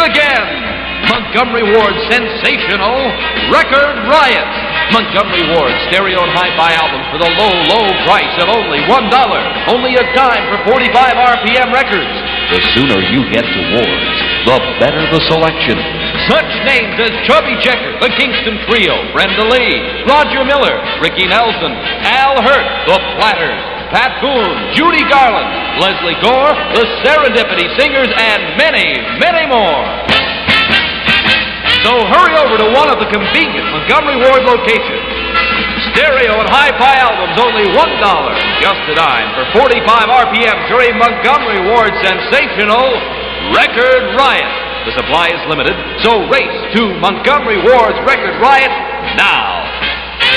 again. Montgomery Ward's sensational Record Riot. Montgomery Ward's stereo and hi-fi albums for the low, low price of only $1. Only a dime for 45 RPM records. The sooner you get to Ward's, the better the selection. Such names as Chubby Checker, the Kingston Trio, Brenda Lee, Roger Miller, Ricky Nelson, Al Hurt, the Platters, Pat Boone, Judy Garland, Leslie Gore, the Serendipity Singers, and many, many more. So hurry over to one of the convenient Montgomery Ward locations. Stereo and hi-fi albums only $1, just a dime for 45 RPM during Montgomery Ward's sensational Record Riot. The supply is limited, so race to Montgomery Ward's Record Riot now.